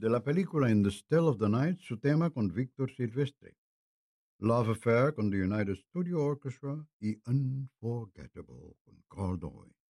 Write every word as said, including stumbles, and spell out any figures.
de la película In the Still of the Night, su tema con Víctor Silvestre, Love Affair con The United Studio Orchestra y Unforgettable con Carl Doyle.